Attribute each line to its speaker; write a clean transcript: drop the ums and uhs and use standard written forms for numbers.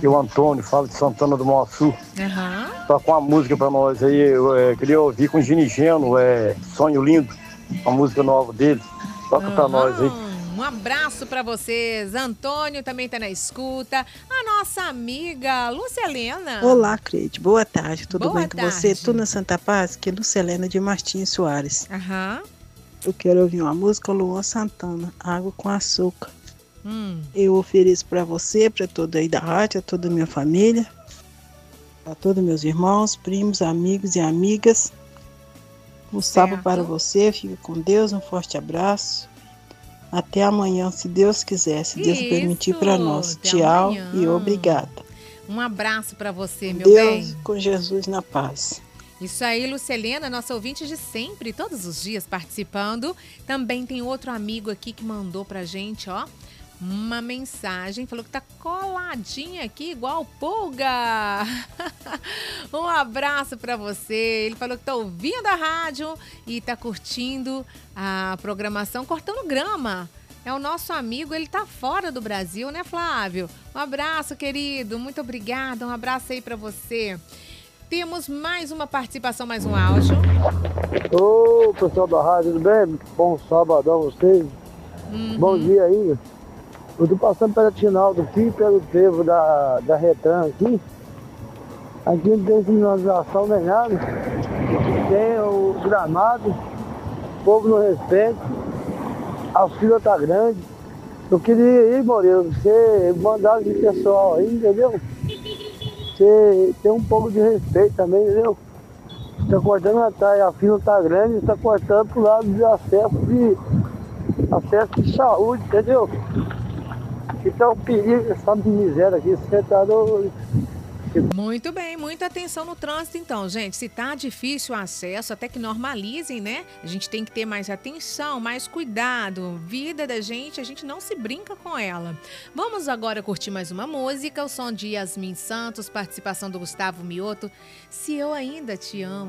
Speaker 1: e o Antônio, fala de Santana do Moçu.
Speaker 2: Aham.
Speaker 1: Toca uma música pra nós aí, eu queria ouvir com o Gini Geno, Sonho Lindo, a música nova dele. Toca pra nós aí.
Speaker 2: Um abraço pra vocês. Antônio também tá na escuta. A nossa amiga Lúcia Helena.
Speaker 3: Olá, Creide. Boa tarde. Tudo
Speaker 2: Boa
Speaker 3: bem com
Speaker 2: tarde.
Speaker 3: você? Tudo na Santa Paz? Aqui é Lúcia Helena de Martins Soares.
Speaker 2: Aham.
Speaker 3: Eu quero ouvir uma música Luan Santana, Água com Açúcar.
Speaker 2: Hum.
Speaker 3: Eu ofereço para você, para toda aí da rádio, a toda a minha família, a todos meus irmãos, primos, amigos e amigas. Um sábado para você, fique com Deus, um forte abraço. Até amanhã, se Deus quiser, se Deus permitir para nós.
Speaker 2: Até
Speaker 3: Tchau
Speaker 2: amanhã.
Speaker 3: e obrigada.
Speaker 2: Um abraço para você, meu
Speaker 3: Deus
Speaker 2: bem.
Speaker 3: com Jesus na paz.
Speaker 2: Isso aí, Lucelena, nossa ouvinte de sempre, todos os dias participando. Também tem outro amigo aqui que mandou pra gente, ó, uma mensagem, falou que tá coladinha aqui igual pulga. Um abraço pra você. Ele falou que tá ouvindo a rádio e tá curtindo a programação Cortando Grama. É o nosso amigo, ele tá fora do Brasil, né, Flávio? Um abraço, querido. Muito obrigada. Um abraço aí pra você. Temos mais uma participação, mais um áudio.
Speaker 4: Ô, pessoal da rádio, tudo bem? Bom sábado a vocês. Bom dia aí. Eu tô passando pela Tinaldo aqui, pelo trevo da Retran aqui. Aqui não tem sinalização nem nada. Tem o gramado, o povo não respeita. A fila tá grande. Eu queria ir, Moreira, você mandar esse pessoal aí, entendeu? Você tem um pouco de respeito também, entendeu? Está cortando atrás, a fila tá grande, está cortando pro lado de acesso de saúde, entendeu? Então, perigo, essa miséria aqui, você tá doido.
Speaker 2: Muito bem, muita atenção no trânsito então, gente. Se tá difícil o acesso, até que normalizem, né? A gente tem que ter mais atenção, mais cuidado. Vida da gente, a gente não se brinca com ela. Vamos agora curtir mais uma música, o som de Yasmin Santos, participação do Gustavo Mioto. Se eu ainda te amo.